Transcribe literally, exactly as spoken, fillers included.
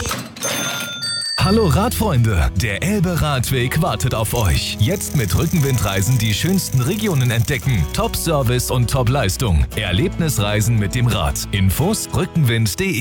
Hallo Radfreunde, der Elbe-Radweg wartet auf euch. Jetzt mit Rückenwindreisen die schönsten Regionen entdecken. Top-Service und Top-Leistung. Erlebnisreisen mit dem Rad. Infos rückenwind punkt de